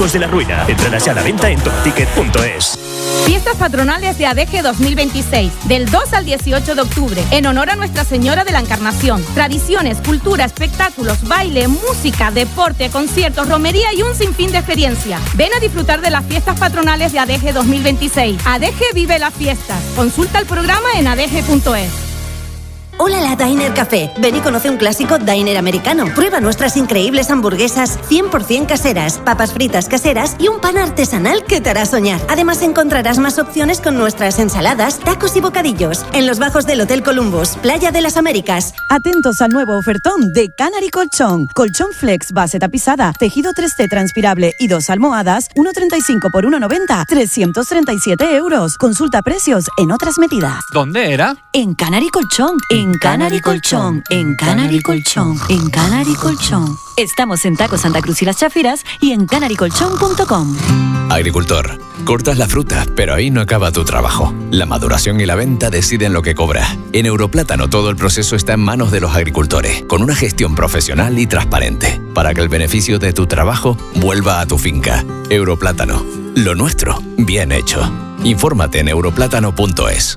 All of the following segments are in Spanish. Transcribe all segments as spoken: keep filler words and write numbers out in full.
Hijos de la Ruina. Entradas ya a la venta en topticket punto es. Fiestas patronales de A D G dos mil veintiséis, del dos al dieciocho de octubre, en honor a Nuestra Señora de la Encarnación. Tradiciones, cultura, espectáculos, baile, música, deporte, conciertos, romería y un sinfín de experiencia. Ven a disfrutar de las fiestas patronales de A D G dos mil veintiséis. A D G vive las fiestas. Consulta el programa en a d g punto es. Hola la Diner Café. Ven y conoce un clásico diner americano. Prueba nuestras increíbles hamburguesas cien por ciento caseras, papas fritas caseras y un pan artesanal que te hará soñar. Además encontrarás más opciones con nuestras ensaladas, tacos y bocadillos. En los bajos del Hotel Columbus, Playa de las Américas. Atentos al nuevo ofertón de Canary Colchón. Colchón Flex base tapizada, tejido tres C transpirable y dos almohadas, uno treinta y cinco por uno noventa, trescientos treinta y siete euros. Consulta precios en otras medidas. ¿Dónde era? En Canary Colchón. En Canary Colchón, en Canary Colchón, en Canary Colchón. Estamos en Taco Santa Cruz y Las Chafiras y en canary colchón punto com. Agricultor, cortas la fruta, pero ahí no acaba tu trabajo. La maduración y la venta deciden lo que cobras. En Europlátano todo el proceso está en manos de los agricultores, con una gestión profesional y transparente, para que el beneficio de tu trabajo vuelva a tu finca. Europlátano, lo nuestro, bien hecho. Infórmate en europlátano punto es.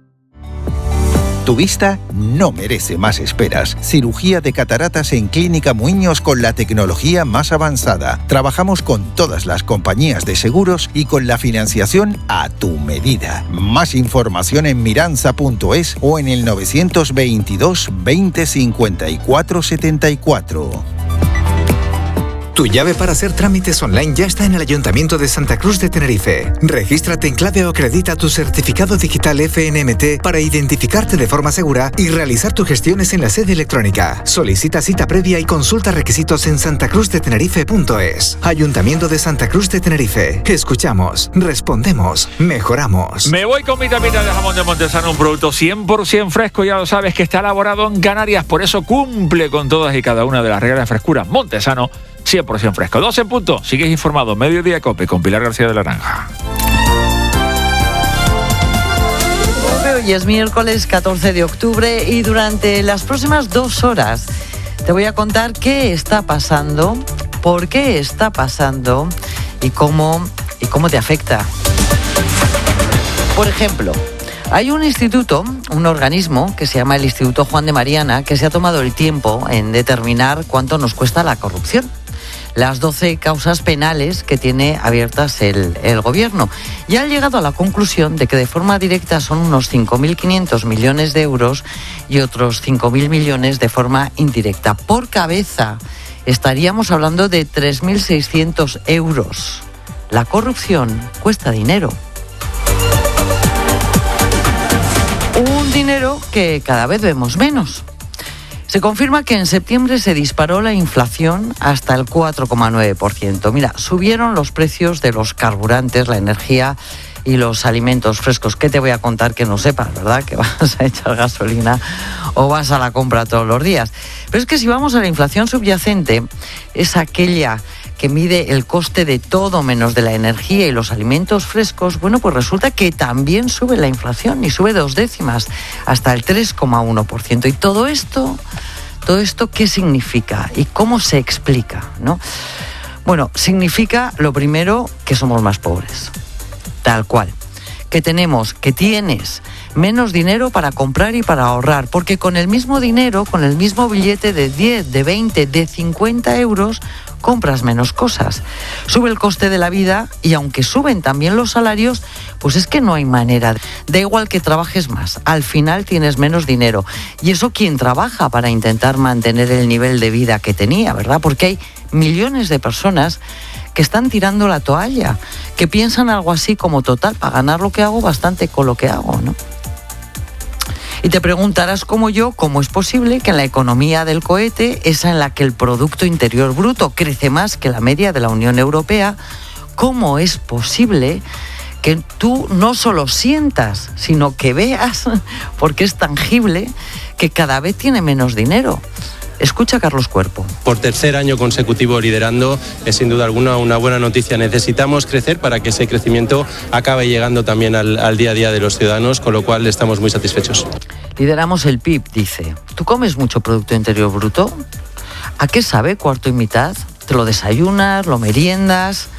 Tu vista no merece más esperas. Cirugía de cataratas en Clínica Muiños con la tecnología más avanzada. Trabajamos con todas las compañías de seguros y con la financiación a tu medida. Más información en miranza punto es o en el novecientos veintidós veinte cincuenta y cuatro setenta y cuatro. Tu llave para hacer trámites online ya está en el Ayuntamiento de Santa Cruz de Tenerife. Regístrate en clave o acredita tu certificado digital F N M T para identificarte de forma segura y realizar tus gestiones en la sede electrónica. Solicita cita previa y consulta requisitos en santa cruz de tenerife punto es. Ayuntamiento de Santa Cruz de Tenerife. Escuchamos, respondemos, mejoramos. Me voy con mi tapita de jamón de Montesano, un producto cien por ciento fresco, ya lo sabes, que está elaborado en Canarias, por eso cumple con todas y cada una de las reglas de frescura. Montesano, cien por ciento fresco. doce en punto. Sigues informado. Mediodía Cope con Pilar García de la Naranja. Hoy es miércoles catorce de octubre y durante las próximas dos horas te voy a contar qué está pasando, por qué está pasando y cómo, y cómo te afecta. Por ejemplo, hay un instituto, un organismo que se llama el Instituto Juan de Mariana, que se ha tomado el tiempo en determinar cuánto nos cuesta la corrupción. Las doce causas penales que tiene abiertas el, el gobierno. Y han llegado a la conclusión de que de forma directa son unos cinco mil quinientos millones de euros y otros cinco mil millones de forma indirecta. Por cabeza estaríamos hablando de tres mil seiscientos euros. La corrupción cuesta dinero. Un dinero que cada vez vemos menos. Se confirma que en septiembre se disparó la inflación hasta el cuatro coma nueve por ciento. Mira, subieron los precios de los carburantes, la energía y los alimentos frescos. ¿Qué te voy a contar que no sepas, verdad? Que vas a echar gasolina o vas a la compra todos los días. Pero es que si vamos a la inflación subyacente, es aquella que mide el coste de todo menos de la energía y los alimentos frescos, bueno, pues resulta que también sube la inflación y sube dos décimas hasta el tres coma uno por ciento. Y todo esto, todo esto, ¿qué significa y cómo se explica, ¿no? Bueno, significa, lo primero, que somos más pobres, tal cual. Que tenemos, que tienes menos dinero para comprar y para ahorrar, porque con el mismo dinero, con el mismo billete de diez, de veinte, de cincuenta euros, compras menos cosas. Sube el coste de la vida y aunque suben también los salarios, pues es que no hay manera. Da igual que trabajes más, al final tienes menos dinero. Y eso quien trabaja para intentar mantener el nivel de vida que tenía, ¿verdad? Porque hay millones de personas que están tirando la toalla, que piensan algo así como total, para ganar lo que hago, bastante con lo que hago, ¿no? Y te preguntarás como yo, ¿cómo es posible que en la economía del cohete, esa en la que el Producto Interior Bruto crece más que la media de la Unión Europea, cómo es posible que tú no solo sientas, sino que veas, porque es tangible, que cada vez tiene menos dinero? Escucha a Carlos Cuerpo. Por tercer año consecutivo liderando, es sin duda alguna una buena noticia. Necesitamos crecer para que ese crecimiento acabe llegando también al, al día a día de los ciudadanos, con lo cual estamos muy satisfechos. Lideramos el P I B, dice. ¿Tú comes mucho Producto Interior Bruto? ¿A qué sabe cuarto y mitad? ¿Te lo desayunas, lo meriendas?